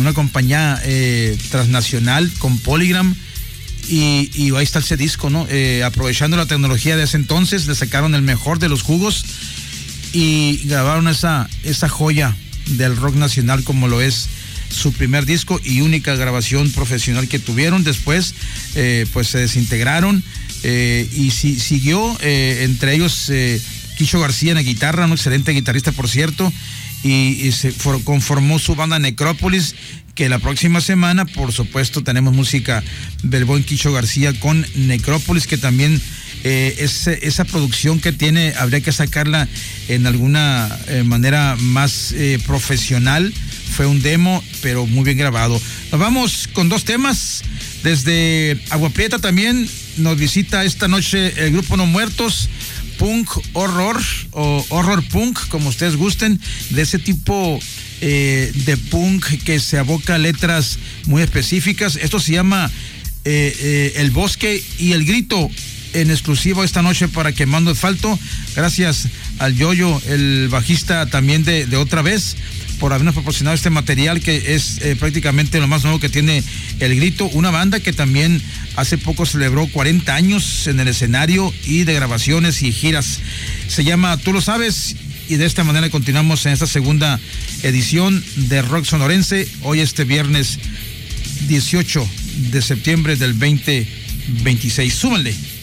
una compañía transnacional con Polygram. Y ahí está ese disco, ¿no? Aprovechando la tecnología de ese entonces, le sacaron el mejor de los jugos y grabaron esa joya del rock nacional, como lo es su primer disco y única grabación profesional que tuvieron. Después pues se desintegraron y siguió entre ellos Quicho García en la guitarra, un excelente guitarrista, por cierto, y se conformó su banda Necrópolis, que la próxima semana, por supuesto, tenemos música del buen Quicho García con Necrópolis, que también esa producción que tiene, habría que sacarla en alguna manera más profesional. Fue un demo, pero muy bien grabado. Nos vamos con dos temas. Desde Agua Prieta también nos visita esta noche el grupo No Muertos, punk horror o horror punk, como ustedes gusten, de ese tipo de punk que se aboca a letras muy específicas. Esto se llama El Bosque y el Grito, en exclusivo esta noche para Quemando Asfalto. Gracias al Yoyo, el bajista también de Otra Vez, por habernos proporcionado este material que es prácticamente lo más nuevo que tiene El Grito, una banda que también hace poco celebró 40 años en el escenario y de grabaciones y giras. Se llama Tú Lo Sabes, y de esta manera continuamos en esta segunda edición de Rock Sonorense, hoy este viernes 18 de septiembre del 2026. Súbanle.